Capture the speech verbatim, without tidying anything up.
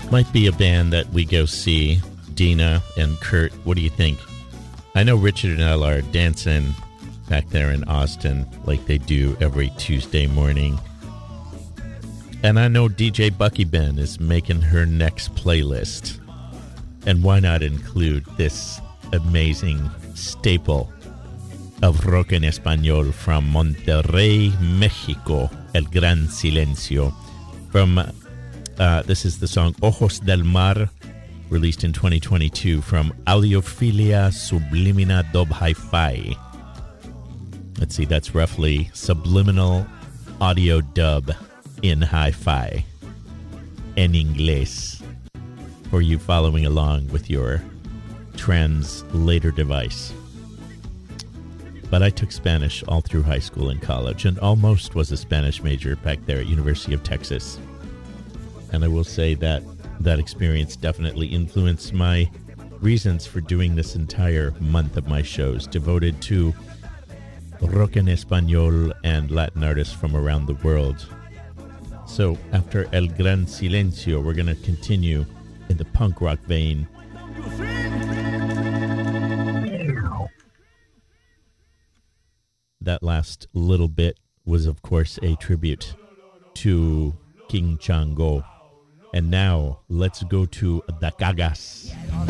Might be a band that we go see. Dina and Kurt, what do you think? I know Richard and Elle are dancing back there in Austin like they do every Tuesday morning. And I know D J Bucky Ben is making her next playlist. And why not include this amazing staple of rock en español from Monterrey, Mexico, El Gran Silencio. From, uh, this is the song Ojos del Mar, released in twenty twenty-two from Audiophilia Sublimina Dub Hi-Fi. Let's see, that's roughly subliminal audio dub in hi-fi, en inglés, for you following along with your translator device. But I took Spanish all through high school and college, and almost was a Spanish major back there at University of Texas. And I will say that that experience definitely influenced my reasons for doing this entire month of my shows, devoted to rock en español and Latin artists from around the world. So after El Gran Silencio, we're going to continue in the punk rock vein. That last little bit was, of course, a tribute to King Chango. And now, let's go to the Cagas.